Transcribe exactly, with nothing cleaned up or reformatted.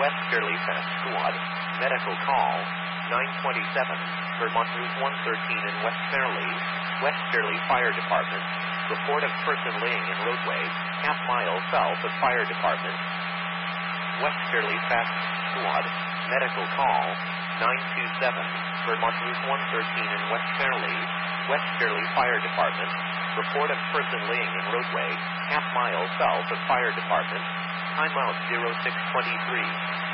West Shirley Fast Squad. Medical call nine twenty-seven. Vermont Route one thirteen in West Fairley. West Shirley Fire Department. Report of person laying in roadway, half mile south of Fire Department. West Shirley Fast Squad. Medical call nine two seven. Vermont Route one thirteen in West Fairley. West Shirley Fire Department. Report of person laying in roadway, half mile south of Fire Department. Timeout zero six twenty-three.